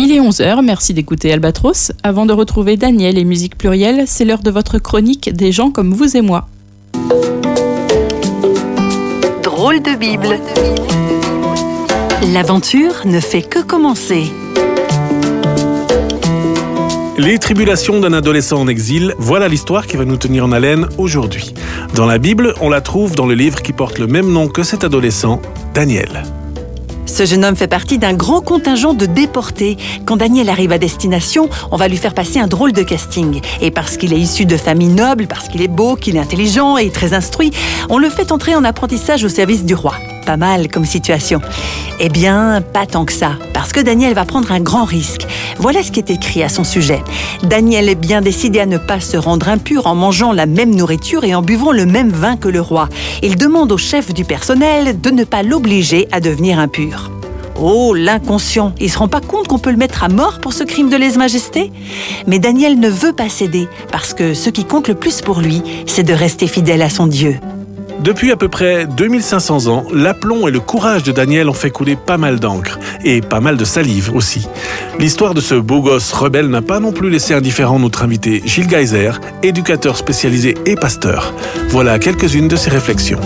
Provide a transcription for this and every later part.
Il est 11h, merci d'écouter Albatros. Avant de retrouver Daniel et Musique Plurielle, c'est l'heure de votre chronique des gens comme vous et moi. Drôle de Bible. L'aventure ne fait que commencer. Les tribulations d'un adolescent en exil, voilà l'histoire qui va nous tenir en haleine aujourd'hui. Dans la Bible, on la trouve dans le livre qui porte le même nom que cet adolescent, Daniel. Ce jeune homme fait partie d'un grand contingent de déportés. Quand Daniel arrive à destination, on va lui faire passer un drôle de casting. Et parce qu'il est issu de famille noble, parce qu'il est beau, qu'il est intelligent et très instruit, on le fait entrer en apprentissage au service du roi. Pas mal comme situation. Eh bien, pas tant que ça, parce que Daniel va prendre un grand risque. Voilà ce qui est écrit à son sujet. Daniel est bien décidé à ne pas se rendre impur en mangeant la même nourriture et en buvant le même vin que le roi. Il demande au chef du personnel de ne pas l'obliger à devenir impur. Oh, l'inconscient! Il ne se rend pas compte qu'on peut le mettre à mort pour ce crime de lèse-majesté? Mais Daniel ne veut pas céder, parce que ce qui compte le plus pour lui, c'est de rester fidèle à son Dieu. Depuis à peu près 2500 ans, l'aplomb et le courage de Daniel ont fait couler pas mal d'encre, et pas mal de salive aussi. L'histoire de ce beau gosse rebelle n'a pas non plus laissé indifférent notre invité Gilles Geiser, éducateur spécialisé et pasteur. Voilà quelques-unes de ses réflexions.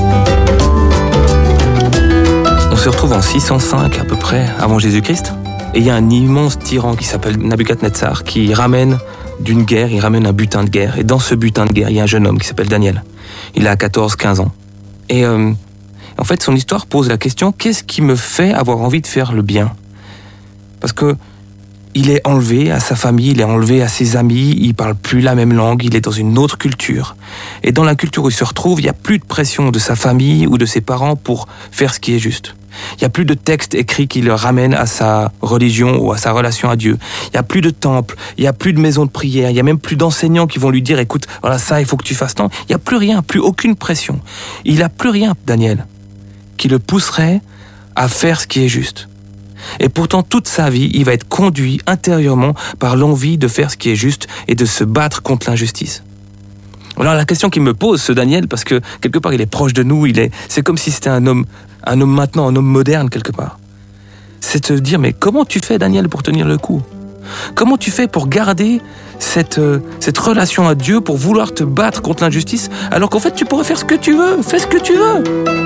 On se retrouve en 605 à peu près avant Jésus-Christ, et il y a un immense tyran qui s'appelle Nabuchodonosor qui ramène d'une guerre, il ramène un butin de guerre, et dans ce butin de guerre, il y a un jeune homme qui s'appelle Daniel. Il a 14-15 ans. Et en fait, son histoire pose la question, qu'est-ce qui me fait avoir envie de faire le bien? Parce que il est enlevé à sa famille, il est enlevé à ses amis, il parle plus la même langue, il est dans une autre culture. Et dans la culture où il se retrouve, il n'y a plus de pression de sa famille ou de ses parents pour faire ce qui est juste. Il n'y a plus de texte écrit qui le ramène à sa religion ou à sa relation à Dieu. Il n'y a plus de temple, il n'y a plus de maison de prière, il n'y a même plus d'enseignants qui vont lui dire « Écoute, voilà ça, il faut que tu fasses tant ». Il n'y a plus rien, plus aucune pression. Il n'a plus rien, Daniel, qui le pousserait à faire ce qui est juste. Et pourtant, toute sa vie, il va être conduit intérieurement par l'envie de faire ce qui est juste et de se battre contre l'injustice. Alors la question qu'il me pose, ce Daniel, parce que quelque part il est proche de nous, c'est comme si c'était un homme maintenant, un homme moderne quelque part. C'est de se dire, mais comment tu fais, Daniel, pour tenir le coup? Comment tu fais pour garder cette relation à Dieu, pour vouloir te battre contre l'injustice, alors qu'en fait tu pourrais faire ce que tu veux, fais ce que tu veux.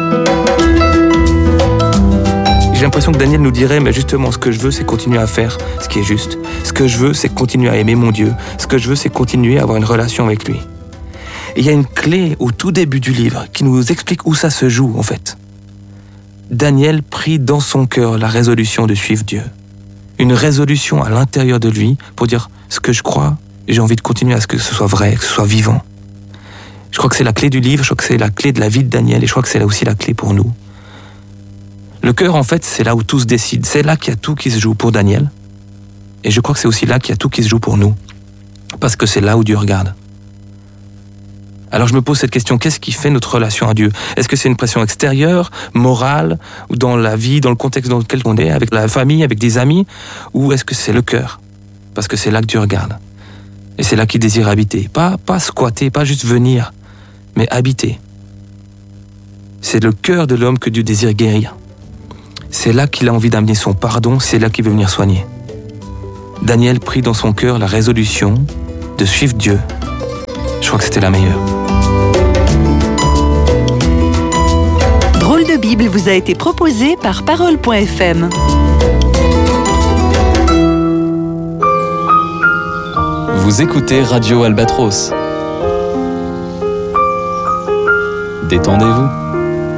J'ai l'impression que Daniel nous dirait, mais justement, ce que je veux, c'est continuer à faire ce qui est juste. Ce que je veux, c'est continuer à aimer mon Dieu. Ce que je veux, c'est continuer à avoir une relation avec lui. Et il y a une clé au tout début du livre qui nous explique où ça se joue, en fait. Daniel prit dans son cœur la résolution de suivre Dieu. Une résolution à l'intérieur de lui pour dire ce que je crois, et j'ai envie de continuer à ce que ce soit vrai, que ce soit vivant. Je crois que c'est la clé du livre, je crois que c'est la clé de la vie de Daniel, et je crois que c'est là aussi la clé pour nous. Le cœur, en fait, c'est là où tout se décide. C'est là qu'il y a tout qui se joue pour Daniel. Et je crois que c'est aussi là qu'il y a tout qui se joue pour nous. Parce que c'est là où Dieu regarde. Alors je me pose cette question, qu'est-ce qui fait notre relation à Dieu? Est-ce que c'est une pression extérieure, morale, ou dans la vie, dans le contexte dans lequel on est, avec la famille, avec des amis? Ou est-ce que c'est le cœur? Parce que c'est là que Dieu regarde. Et c'est là qu'il désire habiter. Pas squatter, pas juste venir, mais habiter. C'est le cœur de l'homme que Dieu désire guérir. C'est là qu'il a envie d'amener son pardon, c'est là qu'il veut venir soigner. Daniel prit dans son cœur la résolution de suivre Dieu. Je crois que c'était la meilleure. Drôle de Bible vous a été proposé par Parole.fm. Vous écoutez Radio Albatros. Détendez-vous.